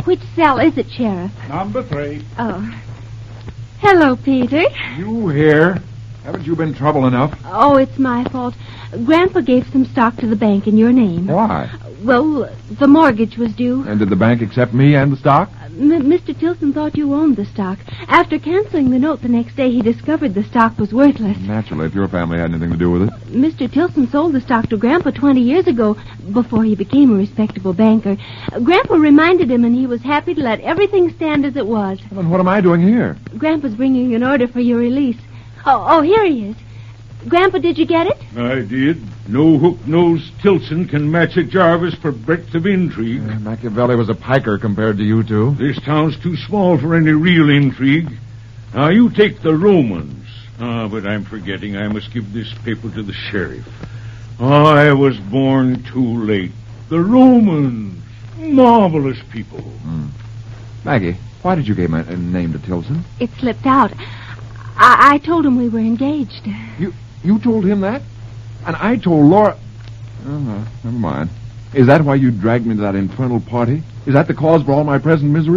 Which cell is it, Sheriff? Number 3. Oh. Hello, Peter. You here? Haven't you been trouble enough? Oh, it's my fault. Grandpa gave some stock to the bank in your name. Why? Well, the mortgage was due. And did the bank accept me and the stock? Mr. Tilson thought you owned the stock. After canceling the note the next day, he discovered the stock was worthless. Naturally, if your family had anything to do with it. Mr. Tilson sold the stock to Grandpa 20 years ago, before he became a respectable banker. Grandpa reminded him, and he was happy to let everything stand as it was. Well, then what am I doing here? Grandpa's bringing an order for your release. Oh, here he is. Grandpa, did you get it? I did. No hook-nosed Tilson can match a Jarvis for breadth of intrigue. Machiavelli was a piker compared to you two. This town's too small for any real intrigue. Now, you take the Romans. But I'm forgetting. I must give this paper to the sheriff. I was born too late. The Romans. Marvelous people. Maggie, why did you give my name to Tilson? It slipped out. I told him we were engaged. You told him that? And I told Laura... Oh, never mind. Is that why you dragged me to that infernal party? Is that the cause for all my present misery?